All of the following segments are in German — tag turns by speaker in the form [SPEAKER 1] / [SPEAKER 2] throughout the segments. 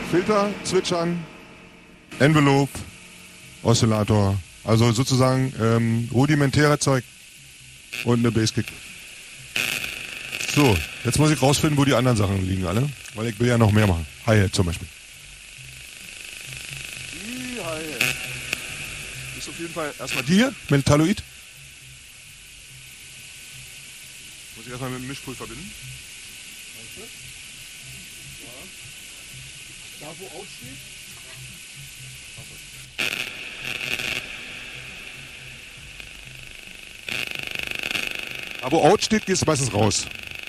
[SPEAKER 1] Filter, Zwitschern, Envelope, Oszillator. Also sozusagen rudimentärer Zeug und eine Basskick. So, jetzt muss ich rausfinden, wo die anderen Sachen liegen alle, weil ich will ja noch mehr machen. Hi-Hat zum Beispiel. Die Hi-Hat. Ist auf jeden Fall erstmal die hier, Metalloid. Muss ich erstmal mit dem Mischpult verbinden. Da wo aufsteht? Da wo out steht, gehst du meistens raus.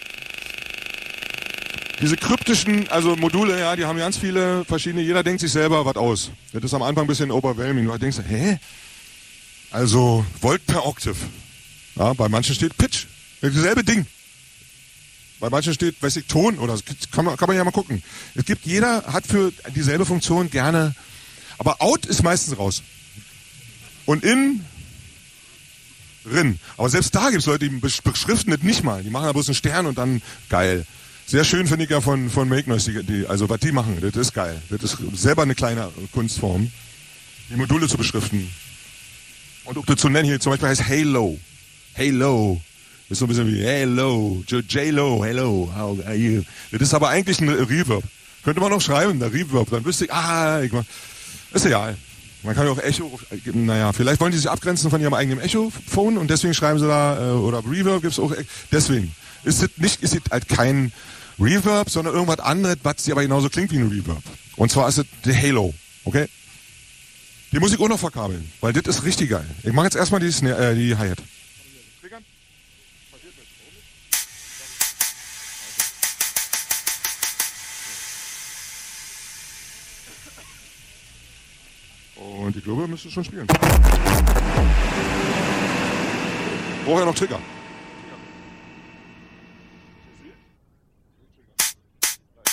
[SPEAKER 1] Diese kryptischen, also Module, ja, die haben ganz viele verschiedene, jeder denkt sich selber was aus. Das ist am Anfang ein bisschen overwhelming. Du denkst, hä? Also Volt per Octave. Ja, bei manchen steht Pitch. Dasselbe Ding. Bei manchen steht, weiß ich, Ton oder kann man ja mal gucken. Es gibt, jeder hat für dieselbe Funktion gerne, aber out ist meistens raus. Und in, rin. Aber selbst da gibt es Leute, die beschriften das nicht mal. Die machen da bloß einen Stern und dann geil. Sehr schön finde ich ja von Make Noise, also was die machen, das ist geil. Das ist selber eine kleine Kunstform, die Module zu beschriften. Und auch das zu nennen hier, zum Beispiel heißt Halo. Halo. Das ist so ein bisschen wie Hello, J-Lo, hello, how are you? Das ist aber eigentlich ein Reverb. Könnte man noch schreiben, der Reverb. Dann wüsste ich, ist egal. Man kann ja auch Echo, naja, vielleicht wollen die sich abgrenzen von ihrem eigenen Echo-Phone und deswegen schreiben sie da, oder Reverb gibt's auch, deswegen. Ist es halt kein Reverb, sondern irgendwas anderes, was aber genauso klingt wie ein Reverb. Und zwar ist es der Halo, okay? Die muss ich auch noch verkabeln, weil das ist richtig geil. Ich mache jetzt erstmal die Hi-Hat. Und ich glaube, wir müssen schon spielen. Brauche ja noch Trigger.